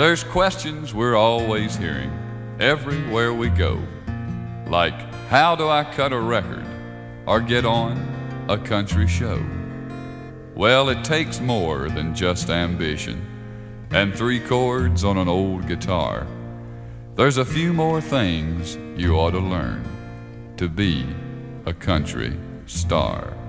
There's questions we're always hearing everywhere we go, like how do I cut a record or get on a country show? Well, it takes more than just ambition and 3 chords on an old guitar. There's a few more things you ought to learn to be a country star.